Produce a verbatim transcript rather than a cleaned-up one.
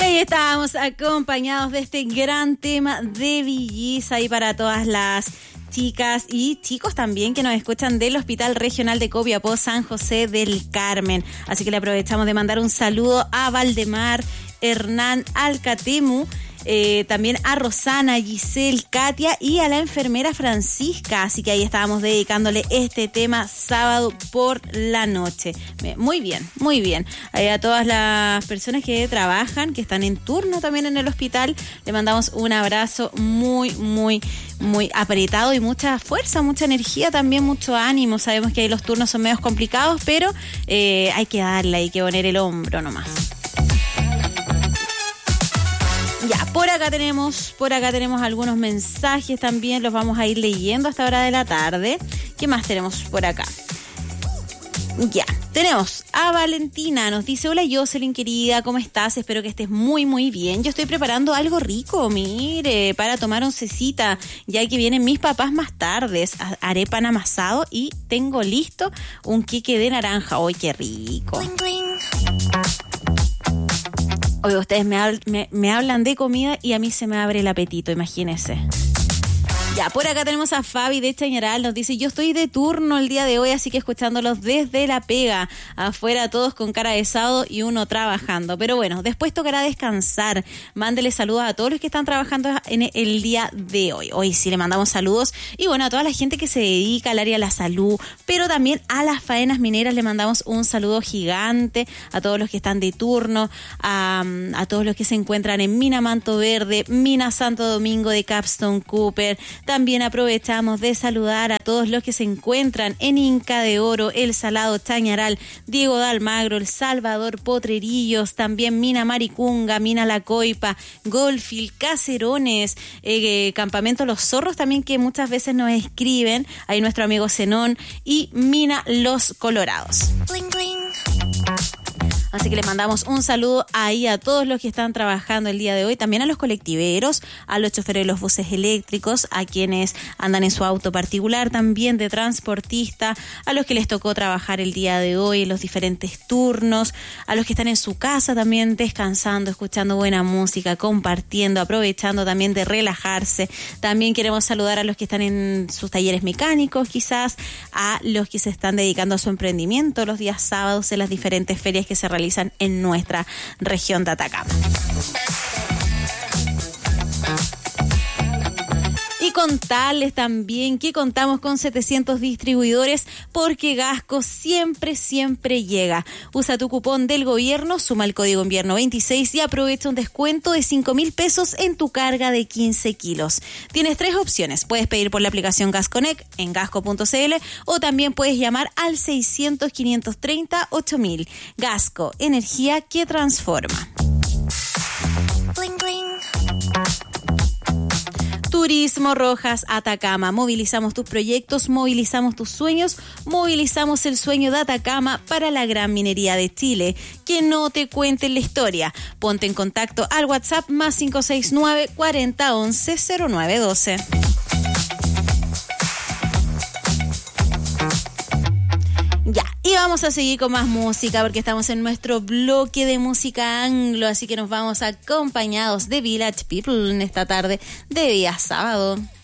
Y ahí estábamos acompañados de este gran tema de Villis ahí para todas las chicas y chicos también que nos escuchan del Hospital Regional de Copiapó San José del Carmen. Así que le aprovechamos de mandar un saludo a Valdemar Hernán Alcatemu, eh, también a Rosana, Giselle, Katia y a la enfermera Francisca. Así que ahí estábamos dedicándole este tema sábado por la noche. Muy bien, muy bien. Eh, a todas las personas que trabajan, que están en turno también en el hospital, le mandamos un abrazo muy, muy, muy apretado y mucha fuerza, mucha energía, también mucho ánimo. Sabemos que ahí los turnos son medios complicados, pero eh, hay que darle, hay que poner el hombro nomás. Ya, por acá tenemos, por acá tenemos algunos mensajes también, los vamos a ir leyendo hasta hora de la tarde. ¿Qué más tenemos por acá? Ya, tenemos a Valentina, nos dice: hola Jocelyn querida, ¿cómo estás? Espero que estés muy muy bien. Yo estoy preparando algo rico, mire, para tomar oncecita, ya que vienen mis papás más tardes. Haré pan amasado y tengo listo un quique de naranja. ¡Ay, qué rico! Bling, bling. Oye, ustedes me, habl- me, me hablan de comida y a mí se me abre el apetito, imagínense. Ya, por acá tenemos a Fabi de Chañaral, nos dice: yo estoy de turno el día de hoy, así que escuchándolos desde la pega, afuera todos con cara de sábado y uno trabajando, pero bueno, después tocará descansar. Mándele saludos a todos los que están trabajando en el día de hoy. Hoy sí le mandamos saludos y bueno, a toda la gente que se dedica al área de la salud, pero también a las faenas mineras le mandamos un saludo gigante, a todos los que están de turno, a, a todos los que se encuentran en Mina Manto Verde, Mina Santo Domingo de Capstone Cooper. También aprovechamos de saludar a todos los que se encuentran en Inca de Oro, El Salado, Chañaral, Diego de Almagro, El Salvador, Potrerillos, también Mina Maricunga, Mina La Coipa, Goldfield, Caserones, eh, Campamento Los Zorros también, que muchas veces nos escriben, ahí nuestro amigo Zenón, y Mina Los Colorados. Bling, bling. Así que les mandamos un saludo ahí a todos los que están trabajando el día de hoy, también a los colectiveros, a los choferes de los buses eléctricos, a quienes andan en su auto particular, también de transportista, a los que les tocó trabajar el día de hoy en los diferentes turnos, a los que están en su casa también descansando, escuchando buena música, compartiendo, aprovechando también de relajarse. También queremos saludar a los que están en sus talleres mecánicos, quizás a los que se están dedicando a su emprendimiento los días sábados en las diferentes ferias que se realizan en nuestra región de Atacama. Y contarles también que contamos con setecientos distribuidores, porque Gasco siempre, siempre llega. Usa tu cupón del gobierno, suma el código invierno veintiséis y aprovecha un descuento de cinco mil pesos en tu carga de quince kilos. Tienes tres opciones. Puedes pedir por la aplicación GasConnect en gasco punto c l o también puedes llamar al seiscientos, quinientos treinta, ocho mil. Gasco, energía que transforma. Bling, bling. Turismo Rojas Atacama. Movilizamos tus proyectos, movilizamos tus sueños, movilizamos el sueño de Atacama para la gran minería de Chile. Que no te cuenten la historia. Ponte en contacto al WhatsApp más cinco seis nueve, cuarenta, once, cero nueve doce. Ya, y vamos a seguir con más música porque estamos en nuestro bloque de música anglo, así que nos vamos acompañados de Village People en esta tarde de día sábado.